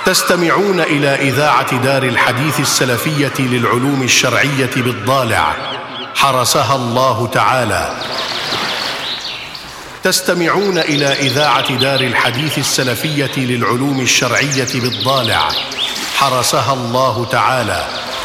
تستمعون إلى إذاعة دار الحديث السلفية للعلوم الشرعية بالضالع حرسها الله تعالى. تستمعون إلى إذاعة دار الحديث السلفية للعلوم الشرعية بالضالع حرسها الله تعالى.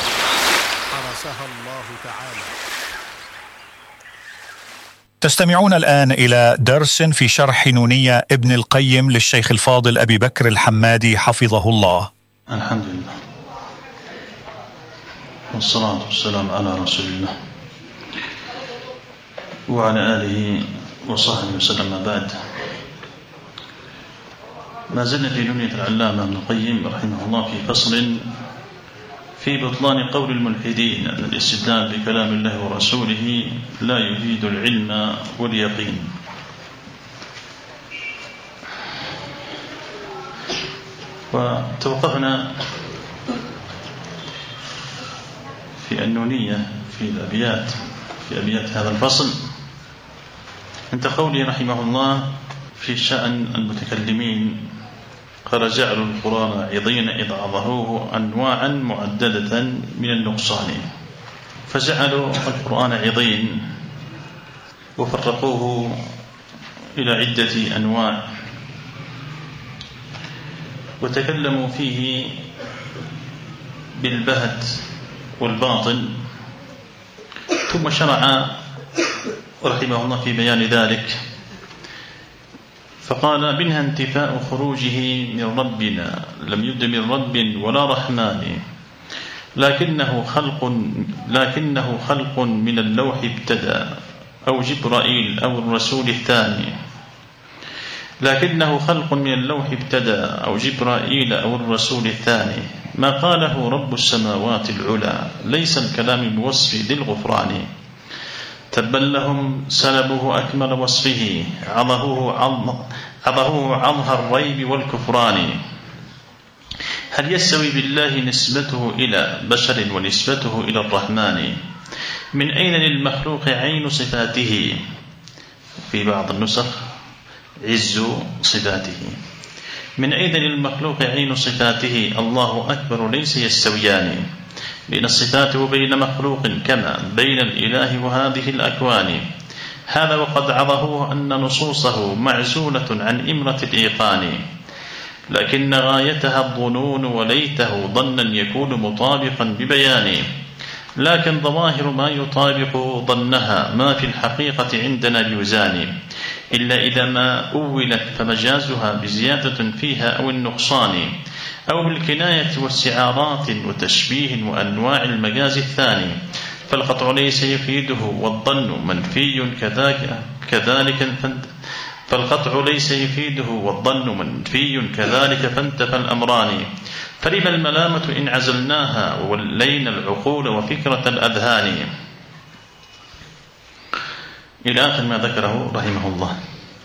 تستمعون الآن إلى درس في شرح نونية ابن القيم للشيخ الفاضل أبي بكر الحمادي حفظه الله. الحمد لله والصلاة والسلام على رسول الله وعلى آله وصحبه وسلم. بعد، ما زلنا في نونية العلامة ابن القيم رحمه الله في فصل في بطلان قول الملحدين أن الاستدلال بكلام الله ورسوله لا يفيد العلم واليقين. وتوقفنا في النونية في أبيات هذا الفصل عند قوله رحمه الله في شأن المتكلمين: قال: جعلوا القرآن عضين إذ عظهوه أنواعا معددة من النقصان. فجعلوا القرآن عضين وفرقوه إلى عدة أنواع، وتكلموا فيه بالبهت والباطل، ثم شرع رحمه الله في بيان ذلك فقال: منها انتفاء خروجه من ربنا لم يبد من رب ولا رحمن، لكنه خلق من اللوح ابتدى أو جبرائيل أو الرسول الثاني. لكنه خلق من اللوح ابتدى أو جبرائيل أو الرسول الثاني. ما قاله رب السماوات العلى ليس الكلام بوصف ذي الغفران. تبا لهم سلبه أكمل وصفه عضه عضها الريب والكفران. هل يستوي بالله نسبته إلى بشر ونسبته إلى الرحمن؟ من أين للمخلوق عين صفاته؟ في بعض النسخ عز صفاته. من أين للمخلوق عين صفاته؟ الله أكبر ليس يستويان بين الصفات وبين مخلوق كما بين الإله وهذه الأكوان. هذا وقد عظه أن نصوصه معزولة عن إمرة الإيقان، لكن غايتها الظنون وليته ظنا يكون مطابقا ببيان. لكن ظواهر ما يطابق ظنها ما في الحقيقة عندنا بوزان، إلا إذا ما أولت فمجازها بزيادة فيها أو النقصان، أو بالكناية واستعارات وتشبيه وأنواع المجاز الثاني. فالقطع ليس يفيده والظن منفي كذلك فانتفى الأمران. فلما الملامة إن عزلناها وولينا العقول وفكرة الأذهان. إلى آخر ما ذكره رحمه الله.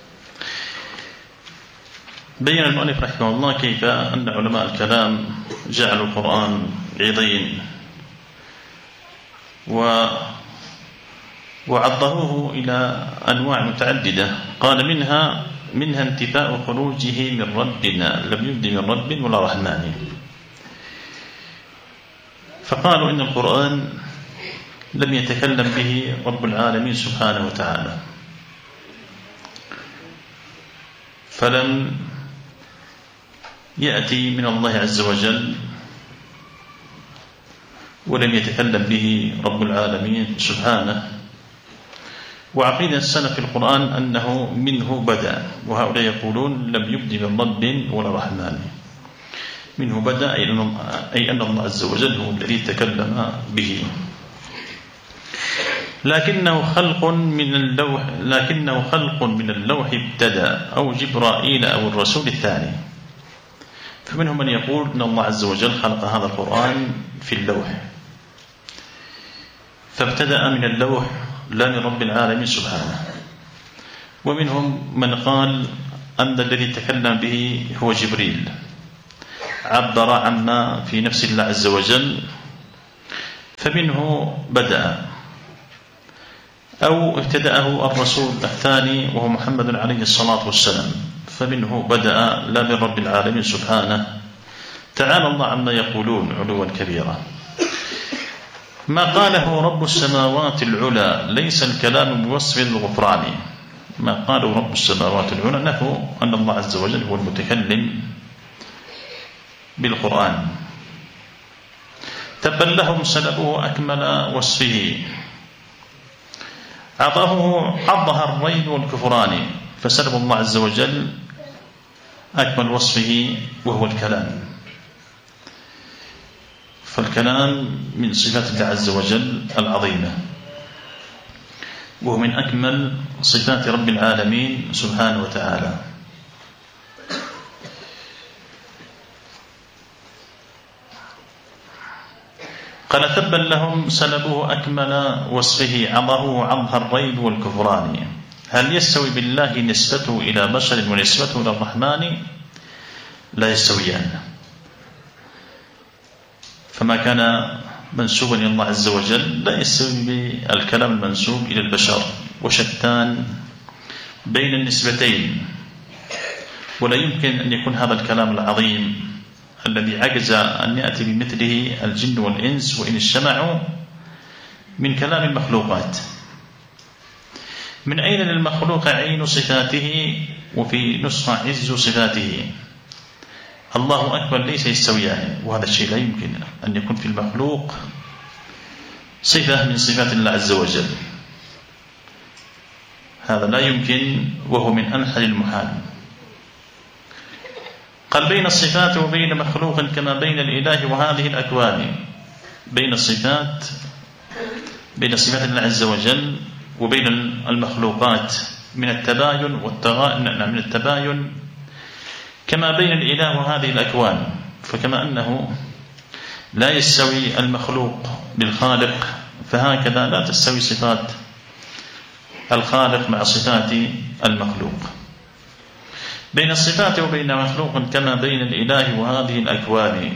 بين المؤلف رحمه الله كيف أن علماء الكلام جعلوا القرآن عضين وعضروه إلى أنواع متعددة. قال: منها انتفاء خروجه من ربنا لم يبد من رب ولا رحمن. فقالوا إن القرآن لم يتكلم به رب العالمين سبحانه وتعالى، فلم يأتي من الله عز وجل ولم يتكلم به رب العالمين سبحانه. وعقيدة السلف في القرآن أنه منه بدأ، وهؤلاء يقولون لم يبد من رب ولا رحمن. منه بدأ أي أن الله عز وجل هو الذي تكلم به. لكنه خلق من اللوح ابتدى أو جبرائيل أو الرسول الثاني. فمنهم من يقول أن الله عز وجل خلق هذا القرآن في اللوح، فابتدأ من اللوح لا من رب العالمين سبحانه. ومنهم من قال أن الذي تكلم به هو جبريل، عبر عما في نفس الله عز وجل، فمنه بدأ. أو ابتدأه الرسول الثاني وهو محمد عليه الصلاة والسلام، فمنه بدأ لا من رب العالمين سبحانه. تعالى الله عما يقولون علوا كبيرا. ما قاله رب السماوات العلى ليس الكلام بوصف الغفران. ما قاله رب السماوات العلى نفوا أن الله عز وجل هو المتكلم بالقرآن. تبا لهم سلبه أكمل وصفه، عضها الريب والكفران. فسلب الله عز وجل أكمل وصفه وهو الكلام. فالكلام من صفات الله عز وجل العظيمة، وهو من أكمل صفات رب العالمين سبحانه وتعالى. قال تبا لهم سلبوه أكمل وصفه، عضها الريب والكفران. هل يستوي بالله نسبته إلى بشر ونسبته إلى الرحمن؟ لا يستويان. فما كان منسوبا إلى الله عز وجل لا يستوي بالكلام المنسوب إلى البشر، وشتان بين النسبتين. ولا يمكن أن يكون هذا الكلام العظيم الذي عجز أن يأتي بمثله الجن والإنس وإن اجتمعوا من كلام المخلوقات. من أين للمخلوق عين صفاته؟ وفي نسخة عز صفاته. الله أكبر ليس يستويان، وهذا الشيء لا يمكن أن يكون في المخلوق صفة من صفات الله عز وجل. هذا لا يمكن، وهو من أنحل المحال. قال بين الصفات وبين مخلوق كما بين الإله وهذه الأكوان. بين صفات الله عز وجل وبين المخلوقات من التباين من التباين كما بين الإله وهذه الأكوان. فكما أنه لا يستوي المخلوق بالخالق، فهكذا لا تستوي صفات الخالق مع صفات المخلوق. بين الصفات وبين مخلوق كما بين الإله وهذه الأكوان.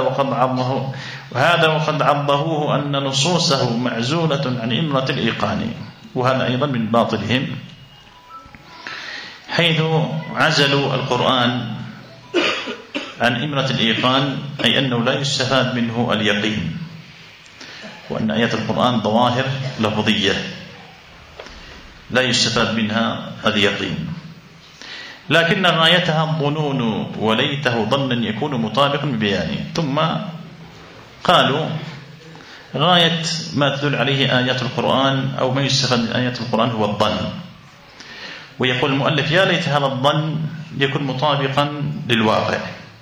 هذا وقد عضهوه أن نصوصه معزولة عن إمرة الإيقان. وهذا أيضا من باطلهم، حيث عزلوا القرآن عن إمرة الإيقان، أي أنه لا يستفاد منه اليقين، وأن آيات القرآن ظواهر لفظية لا يستفاد منها اليقين، لكن غايتها الظنون وليته ظنا يكون مطابقا ببيانه. ثم قالوا غاية ما تدل عليه آيات القرآن أو ما يستفاد من آيات القرآن هو الظن. ويقول المؤلف يا ليت هذا الظن يكون مطابقا للواقع،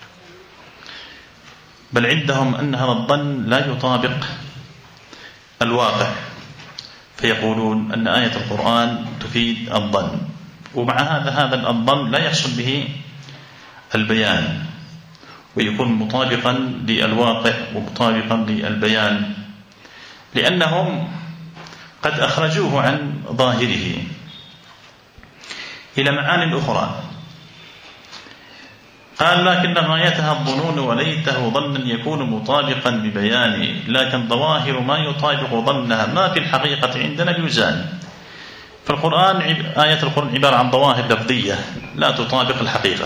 بل عندهم أن هذا الظن لا يطابق الواقع، فيقولون أن آية القرآن تفيد الظن، ومع هذا الظن لا يحصل به البيان، ويكون مطابقا للواقع ومطابقا للبيان، لأنهم قد أخرجوه عن ظاهره إلى معاني أخرى. قال لكن غايتها الظنون وليته ظنا يكون مطابقا ببيان، لكن ظواهر ما يطابق ظنها ما في الحقيقة عندنا بيزان. فالقرآن آيات القرآن عبارة عن ظواهر لفظية لا تطابق الحقيقة،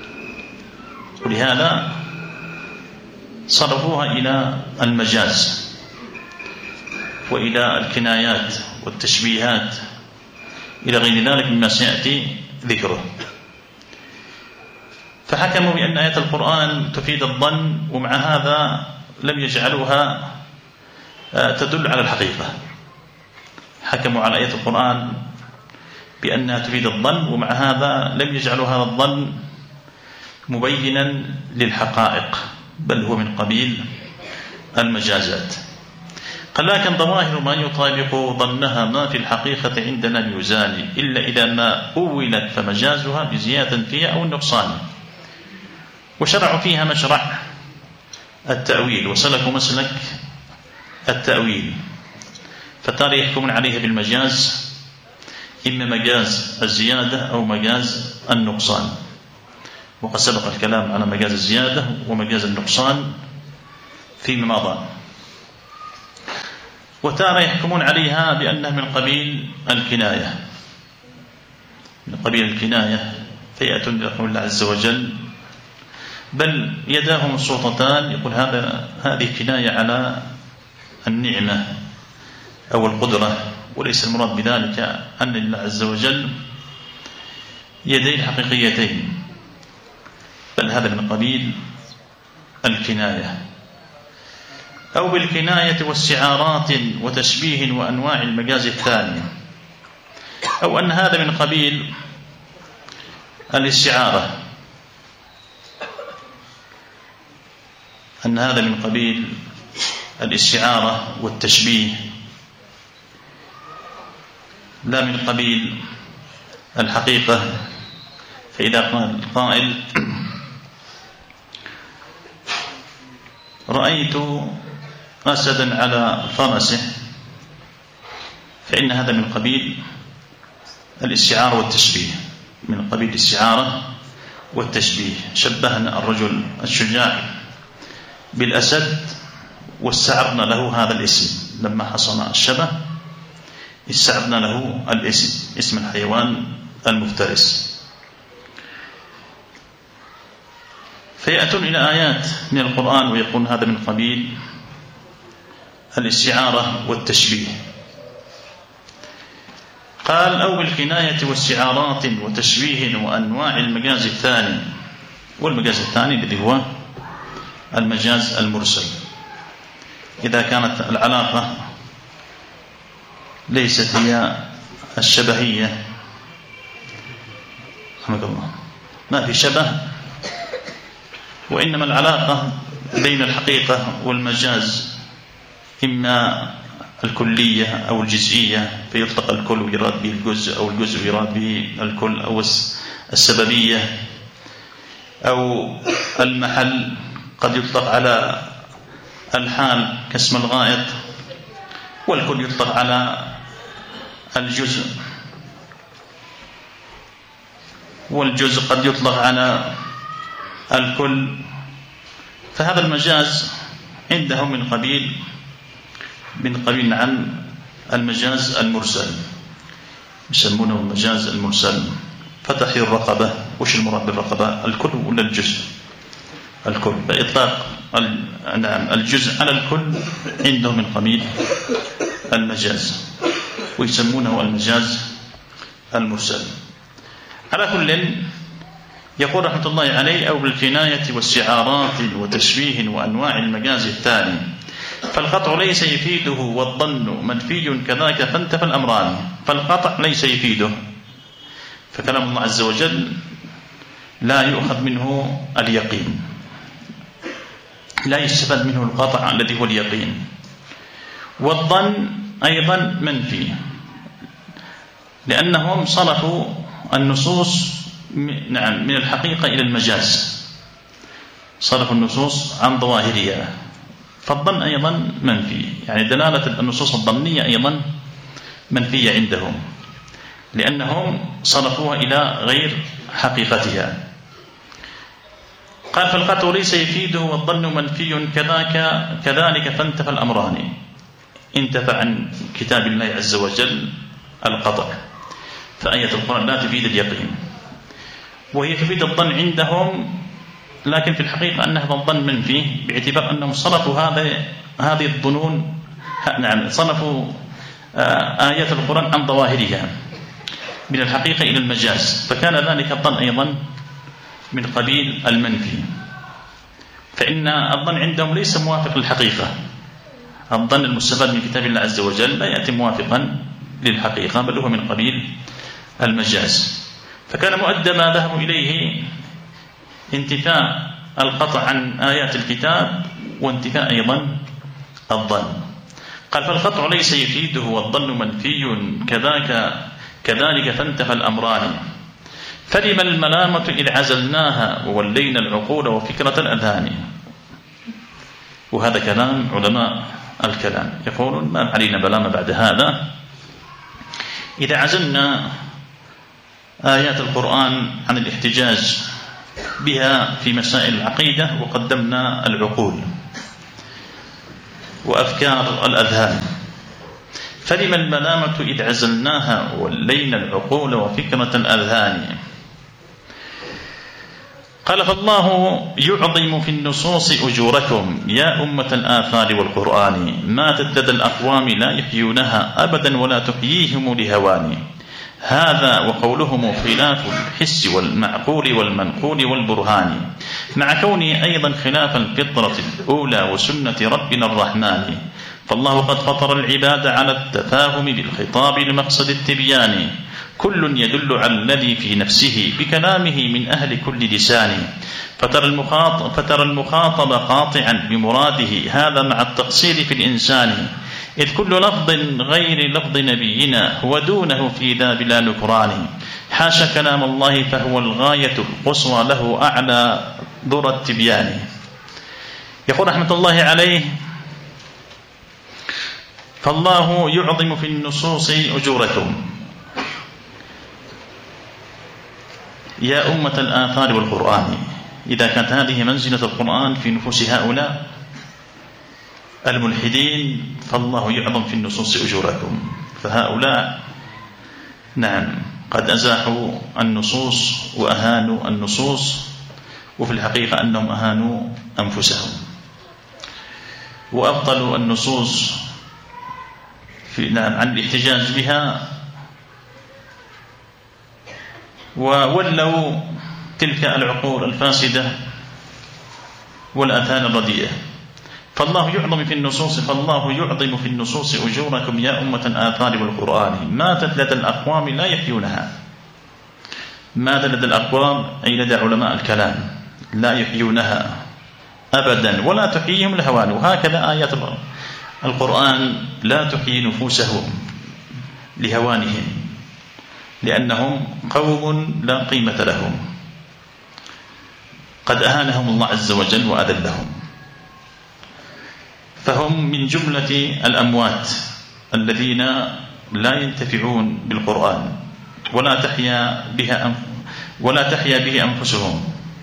ولهذا صرفوها إلى المجاز وإلى الكنايات والتشبيهات إلى غير ذلك مما سيأتي ذكره. فحكموا بأن آيات القرآن تفيد الظن، ومع هذا لم يجعلوها تدل على الحقيقة. حكموا على آيات القرآن بأنها تفيد الظن، ومع هذا لم يجعلوا هذا الظن مبينا للحقائق، بل هو من قبيل المجازات. قال لكن ظواهر ما يطابق ظنها ما في الحقيقة عندنا بيزان، إلا إذا ما أولت فمجازها بزيادة فيها أو النقصان. وشرعوا فيها مشرع التأويل، وسلكوا مسلك التأويل، فتارة يحكمون عليها بالمجاز، إما مجاز الزيادة أو مجاز النقصان، وقد سبق الكلام على مجاز الزيادة ومجاز النقصان فيما مضى. وتارة يحكمون عليها بأنها من قبيل الكناية، من قبيل الكناية، فيأتون بقول الله عز وجل بل يداه مبسوطتان، يقول هذه كناية على النعمة أو القدرة، وليس المراد بذلك أن الله عز وجل يدين حقيقيتين، بل هذا من قبيل الكناية. أو بالكناية واستعارات وتشبيه وأنواع المجاز الثانية، أو أن هذا من قبيل الاستعارة، أن هذا من قبيل الاستعارة والتشبيه، لا من قبيل الحقيقة. فإذا قال قائل رأيت أسدا على فرسه، فإن هذا من قبيل الاستعارة والتشبيه، من قبيل الاستعارة والتشبيه. شبهنا الرجل الشجاع بالأسد واستعرنا له هذا الاسم، لما حصل الشبه استعرنا له الاسم، اسم الحيوان المفترس. فيأتون إلى آيات من القرآن ويقول هذا من قبيل الاستعارة والتشبيه. قال أو بالكناية واستعارات وتشبيه وأنواع المجاز الثاني، والمجاز الثاني الذي هو المجاز المرسل، إذا كانت العلاقة ليست هي الشبهية، ما في شبه، وإنما العلاقة بين الحقيقة والمجاز إما الكلية أو الجزئية، فيطلق الكل ويراد به الجزء، أو الجزء ويراد به الكل، أو السببية، أو المحل قد يطلق على الحال كاسم الغائط، والكل يطلق على الجزء، والجزء قد يطلق على الكل. فهذا المجاز عندهم من قبيل عن المجاز المرسل، يسمونه المجاز المرسل. فتحرير الرقبة، وش المراد بالرقبة؟ الكل ولا الجزء؟ الكل، بإطلاق الجزء على الكل عندهم من قبيل المجاز، ويسمونه المجاز المرسل. على كل يقول رحمة الله عليه أو بالكناية واستعارات وتشبيه وأنواع المجاز الثاني، فالقطع ليس يفيده والظن منفي كذاك فانتفى الأمران. فالقطع ليس يفيده، فكلام الله عز وجل لا يؤخذ منه اليقين، لا يستفاد منه القطع الذي هو اليقين. والظن أيضا منفي، لأنهم صرفوا النصوص من الحقيقة إلى المجاز، صرفوا النصوص عن ظواهرها، فالظن أيضا منفي، يعني دلالة النصوص الظنية أيضا منفية عندهم، لأنهم صرفوها إلى غير حقيقتها. قال فالقطع ليس يفيده والظن منفي كذلك فانتفى الأمران. انتفى عن كتاب الله عز وجل القطع، فآية القرآن لا تفيد اليقين، وهي تفيد الظن عندهم، لكن في الحقيقة أن هذا الظن منفي، باعتبار أنهم صرفوا هذه الظنون، صرفوا آيات القرآن عن ظواهرها من الحقيقة إلى المجاز، فكان ذلك الظن أيضا من قبيل المنفي. فإن الظن عندهم ليس موافق للحقيقة، الظن المستفاد من كتاب الله عز وجل لا يأتي موافقا للحقيقة، بل هو من قبيل المجاز. فكان مؤدى ما ذهبوا إليه انتفاء القطع عن آيات الكتاب وانتفاء أيضا الظن. قال فالقطع ليس يفيده والظن منفي كذلك فانتفى الأمران. فلم الملامة إذ عزلناها وولينا العقول وفكرة الأذهان. وهذا كلام علماء الكلام، يقولون ما علينا ملامة بعد هذا إذا عزلنا آيات القرآن عن الاحتجاج بها في مسائل العقيدة وقدمنا العقول وأفكار الأذهان. فلم الملامة إذ عزلناها وولينا العقول وفكرة الأذهان. قال: فالله يعظم في النصوص أجوركم يا أمة الآثار والقرآن، ماتت لدى الأقوام لا يحيونها أبدا ولا تحييهم لهوان. هذا وقولهم خلاف الحس والمعقول والمنقول والبرهان، مع كونه أيضا خلاف الفطرة الأولى وسنة ربنا الرحمن. فالله قد فطر العباد على التفاهم بالخطاب لمقصد التبيان، كل يدل على الذي في نفسه بكلامه من أهل كل لسان. فترى المخاطب قاطعا بمراده، هذا مع التقصير في الإنسان، إذ كل لفظ غير لفظ نبينا هو دونه في ذا بلا نكران. حاشا كلام الله فهو الغاية القصوى، له أعلى ذرى التبيان. يقول رحمة الله عليه: فالله يعظم في النصوص أجوركم يا أمة الآثار والقرآن. إذا كانت هذه منزلة القرآن في نفوس هؤلاء الملحدين، فالله يعظم في النصوص أجوركم. فهؤلاء نعم قد أزاحوا النصوص وأهانوا النصوص، وفي الحقيقة أنهم أهانوا أنفسهم وأبطلوا النصوص عن الاحتجاج بها، وولوا تلك العقول الفاسدة والآذان الرديئة. فالله يعظم في النصوص أجوركم يا أمة الآثار والقرآن، ماتت لدى الأقوام لا يحيونها. مات لدى الأقوام أي لدى علماء الكلام لا يحيونها أبدا ولا تحييهم الهوان. وهكذا آيات القرآن لا تحيي نفوسهم لهوانهم، لأنهم قوم لا قيمة لهم، قد أهانهم الله عز وجل وأذلهم. فهم من جملة الأموات الذين لا ينتفعون بالقرآن ولا تحيا به أنفسهم.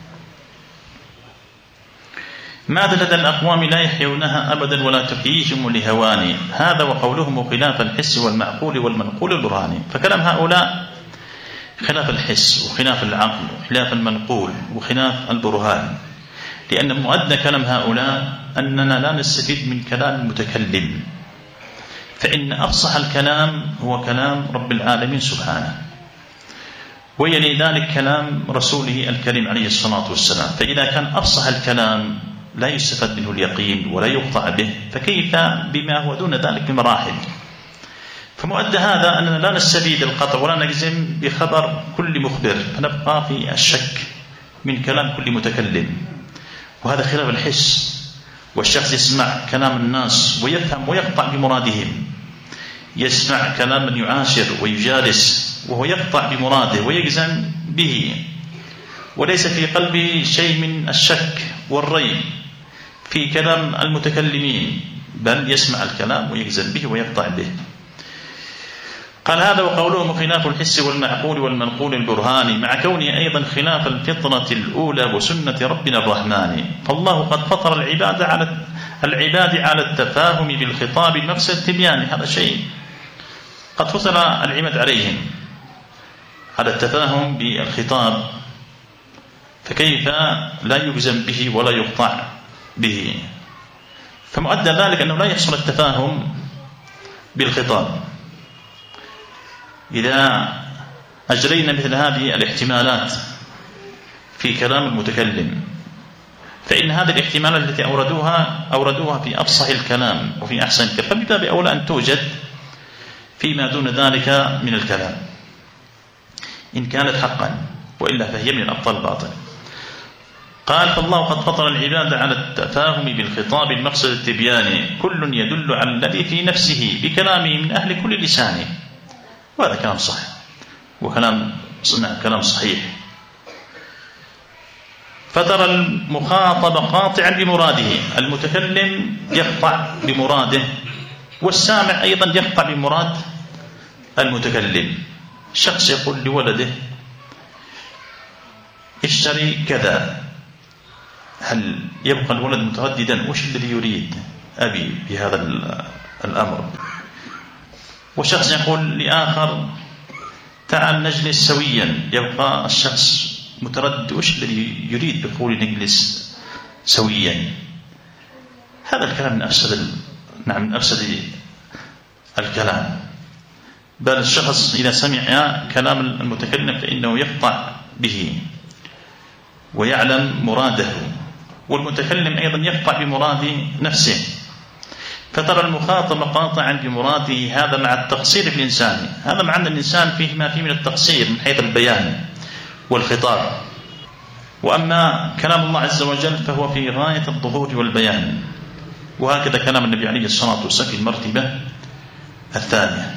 ماذا لدى الأقوام لا يحيونها أبدا ولا تحييهم لهوان. هذا وقولهم خلاف الحس والمعقول والمنقول البرهاني. فكلام هؤلاء خلاف الحس وخلاف العقل وخلاف المنقول وخلاف البرهان، لأن مؤدى كلام هؤلاء أننا لا نستفيد من كلام المتكلم، فإن أفصح الكلام هو كلام رب العالمين سبحانه، ويلي ذلك كلام رسوله الكريم عليه الصلاة والسلام. فإذا كان أفصح الكلام لا يستفاد منه اليقين ولا يقطع به، فكيف بما هو دون ذلك بمراحل؟ فمؤدى هذا أننا لا نستفيد القطع ولا نجزم بخبر كل مخبر، فنبقى في الشك من كلام كل متكلم، وهذا خلاف الحس. والشخص يسمع كلام الناس ويفهم ويقطع بمرادهم، يسمع كلام من يعاشر ويجالس وهو يقطع بمراده ويجزم به، وليس في قلبه شيء من الشك والريب في كلام المتكلمين، بل يسمع الكلام ويجزم به ويقطع به. قال: هذا وقولهم خلاف الحس والمعقول والمنقول البرهاني، مع كونه أيضا خلاف الفطرة الأولى وسنة ربنا الرحمن. فالله قد فطر العباد على التفاهم بالخطاب مقصد التبيان. هذا شيء قد فطر العباد عليهم، على التفاهم بالخطاب، فكيف لا يجزم به ولا يقطع به؟ فمؤدى ذلك أنه لا يحصل التفاهم بالخطاب. إذا أجرينا مثل هذه الاحتمالات في كلام المتكلم، فإن هذه الاحتمالات التي أوردوها في أفصح الكلام وفي أحسن الكلام، فبالتالي أولى أن توجد فيما دون ذلك من الكلام إن كانت حقا، وإلا فهي من الأبطال الباطل. قال: فالله قد فطر العباد على التفاهم بالخطاب المقصد التبيان، كل يدل على الذي في نفسه بكلامه من أهل كل لسانه. وهذا كلام صحيح كلام صحيح. فترى المخاطب قاطعا بمراده، المتكلم يقطع بمراده، والسامع أيضا يقطع بمراد المتكلم. شخص يقول لولده: اشتري كذا، هل يبقى الولد مترددا وش الذي يريد أبي بهذا الأمر؟ وشخص يقول لآخر: تعال نجلس سويا، يبقى الشخص متردد وش الذي يريد دخول نجلس سويا. هذا الكلام من أفسد الكلام. بل الشخص إذا سمع كلام المتكلم فإنه يقطع به ويعلم مراده، والمتكلم أيضا يقطع بمراد نفسه، فترى المخاطب قاطعا بمراده. هذا مع التقصير في الإنسان، هذا مع أن الإنسان فيه ما فيه من التقصير من حيث البيان والخطاب. وأما كلام الله عز وجل فهو في غاية الظهور والبيان، وهكذا كلام النبي عليه الصلاة والسلام في المرتبة الثانية.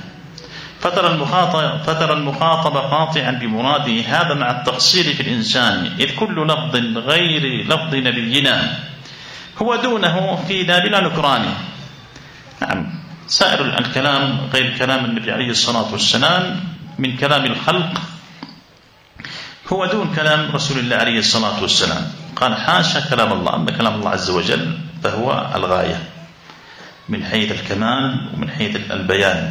فترى المخاطب قاطعا بمراده، هذا مع التقصير في الإنسان، إذ كل لفظ غير لفظ نبينا هو دونه في بلا نكرانه. نعم، سائر الكلام غير كلام النبي عليه الصلاة والسلام من كلام الخلق هو دون كلام رسول الله عليه الصلاة والسلام. قال حاشا كلام الله. أما كلام الله عز وجل فهو الغاية من حيث الكمال ومن حيث البيان.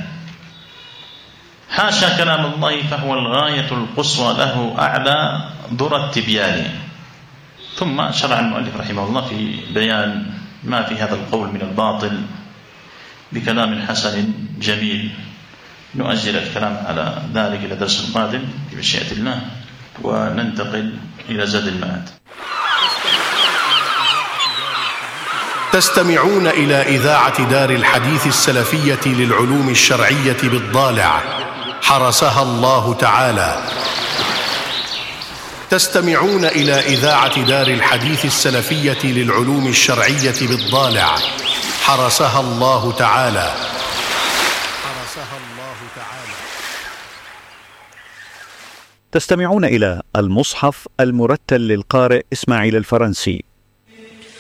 حاشا كلام الله فهو الغاية القصوى، له أعلى ذرى التبيان. ثم شرع المؤلف رحمه الله في بيان ما في هذا القول من الباطل بكلام حسن جميل. نؤجل الكلام على ذلك إلى درس قادم بمشيئة الله، وننتقل إلى زاد المعاد. تستمعون إلى إذاعة دار الحديث السلفية للعلوم الشرعية بالضالع، حرسها الله تعالى. تستمعون إلى إذاعة دار الحديث السلفية للعلوم الشرعية بالضالع، حرسها الله تعالى. تستمعون إلى المصحف المرتل للقارئ إسماعيل الفرنسي،